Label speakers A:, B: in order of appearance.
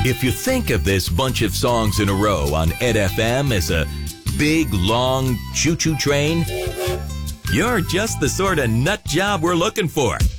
A: If you think of this bunch of songs in a row on Ed FM as a big, long choo-choo train, you're just the sort of nut job we're looking for.